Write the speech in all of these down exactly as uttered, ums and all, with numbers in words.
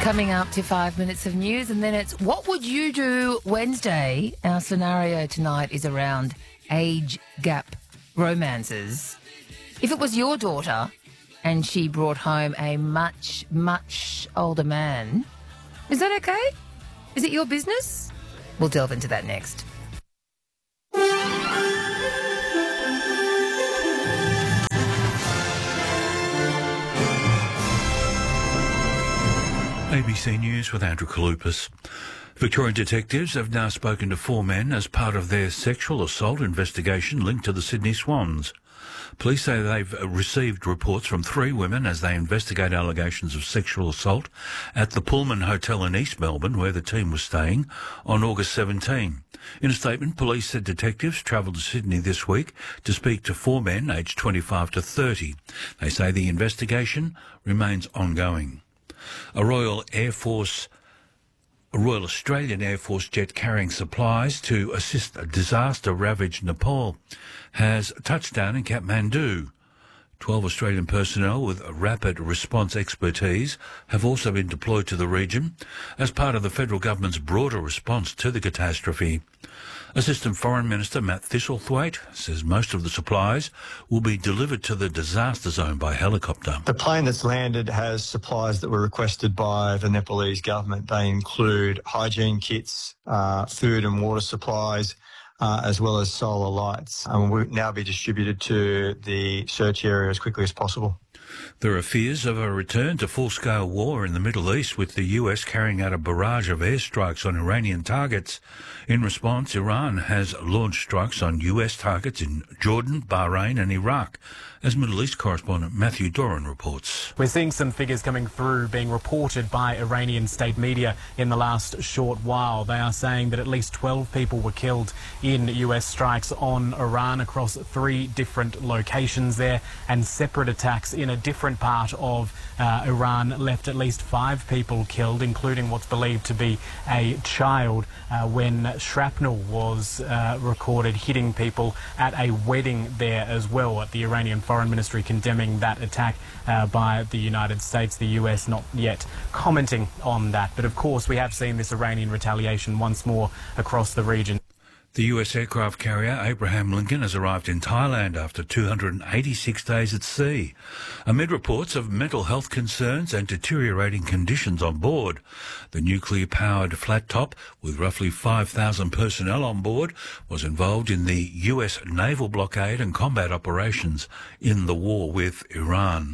Coming up to five minutes of news, and then it's What Would You Do Wednesday? Our scenario tonight is around age gap romances. If it was your daughter and she brought home a much, much older man, is that okay? Is it your business? We'll delve into that next. A B C News with Andrew Kalupas. Victorian detectives have now spoken to four men as part of their sexual assault investigation linked to the Sydney Swans. Police say they've received reports from three women as they investigate allegations of sexual assault at the Pullman Hotel in East Melbourne, where the team was staying, on August seventeenth. In a statement, police said detectives travelled to Sydney this week to speak to four men aged twenty-five to thirty. They say the investigation remains ongoing. A Royal Air Force, a Royal Australian Air Force jet carrying supplies to assist a disaster-ravaged Nepal has touched down in Kathmandu. Twelve Australian personnel with rapid response expertise have also been deployed to the region as part of the federal government's broader response to the catastrophe. Assistant Foreign Minister Matt Thistlethwaite says most of the supplies will be delivered to the disaster zone by helicopter. The plane that's landed has supplies that were requested by the Nepalese government. They include hygiene kits, uh, food and water supplies, uh, as well as solar lights, and will now be distributed to the search area as quickly as possible. There are fears of a return to full-scale war in the Middle East, with the U S carrying out a barrage of airstrikes on Iranian targets. In response, Iran has launched strikes on U S targets in Jordan, Bahrain and Iraq, as Middle East correspondent Matthew Doran reports. We're seeing some figures coming through being reported by Iranian state media in the last short while. They are saying that at least twelve people were killed in U S strikes on Iran across three different locations there, and separate attacks in a different part of uh, Iran left at least five people killed, including what's believed to be a child, uh, when shrapnel was uh, recorded hitting people at a wedding there as well. At the Iranian Foreign Ministry condemning that attack uh, by the United States, the U S not yet commenting on that. But of course we have seen this Iranian retaliation once more across the region. The U S aircraft carrier Abraham Lincoln has arrived in Thailand after two hundred eighty-six days at sea, amid reports of mental health concerns and deteriorating conditions on board. The nuclear-powered flat top, with roughly five thousand personnel on board, was involved in the U S naval blockade and combat operations in the war with Iran.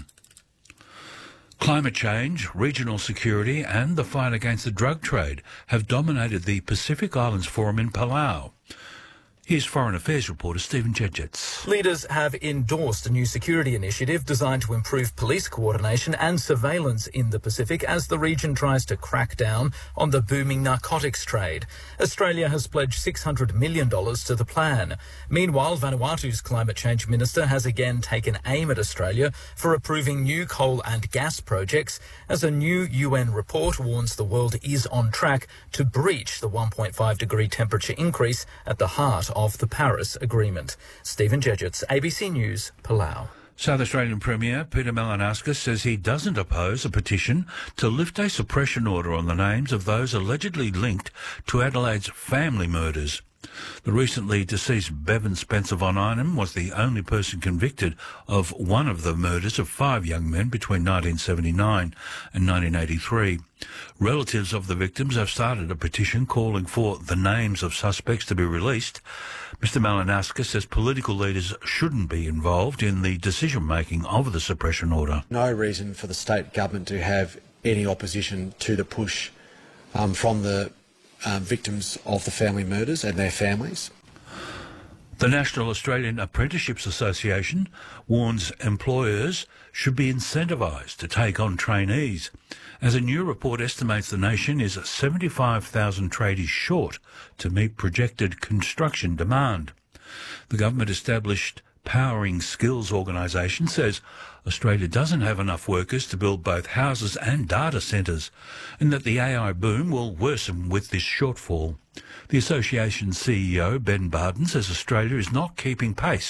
Climate change, regional security and the fight against the drug trade have dominated the Pacific Islands Forum in Palau. Here's Foreign Affairs reporter Stephen Jedgetts. Leaders have endorsed a new security initiative designed to improve police coordination and surveillance in the Pacific as the region tries to crack down on the booming narcotics trade. Australia has pledged six hundred million dollars to the plan. Meanwhile, Vanuatu's climate change minister has again taken aim at Australia for approving new coal and gas projects, as a new U N report warns the world is on track to breach the one point five degree temperature increase at the heart of the Paris Agreement. Stephen Jedgetts, A B C News, Palau. South Australian Premier Peter Malinauskas says he doesn't oppose a petition to lift a suppression order on the names of those allegedly linked to Adelaide's family murders. The recently deceased Bevan Spencer von Einem was the only person convicted of one of the murders of five young men between nineteen seventy-nine and nineteen eighty-three. Relatives of the victims have started a petition calling for the names of suspects to be released. Mister Malinauskas says political leaders shouldn't be involved in the decision-making of the suppression order. No reason for the state government to have any opposition to the push um, from the Um, victims of the family murders and their families. The National Australian Apprenticeships Association warns employers should be incentivised to take on trainees, as a new report estimates the nation is seventy-five thousand tradies short to meet projected construction demand. The government established Powering Skills organisation says Australia doesn't have enough workers to build both houses and data centres, and that the A I boom will worsen with this shortfall. The association's C E O, Ben Barden, says Australia is not keeping pace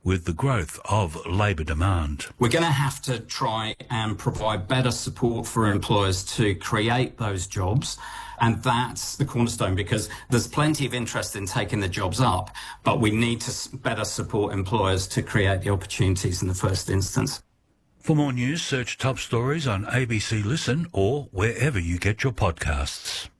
with the growth of labour demand. We're going to have to try and provide better support for employers to create those jobs. And that's the cornerstone, because there's plenty of interest in taking the jobs up, but we need to better support employers to create the opportunities in the first instance. For more news, search Top Stories on A B C Listen or wherever you get your podcasts.